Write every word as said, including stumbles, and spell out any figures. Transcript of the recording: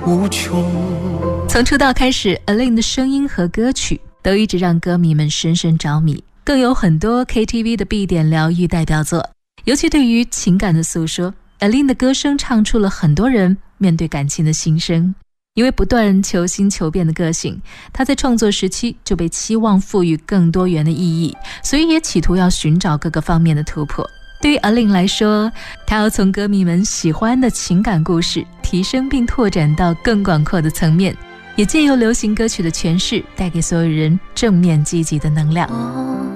无穷。 从出道开始 Aline 的声音和歌曲都一直让歌迷们深深着迷，更有很多 K T V 的必点疗愈代表作。尤其对于情感的诉说， Aline 的歌声唱出了很多人面对感情的心声。因为不断求新求变的个性，她在创作时期就被期望赋予更多元的意义，所以也企图要寻找各个方面的突破。对于 Aline 来说，她要从歌迷们喜欢的情感故事提升并拓展到更广阔的层面，也借由流行歌曲的诠释带给所有人正面积极的能量。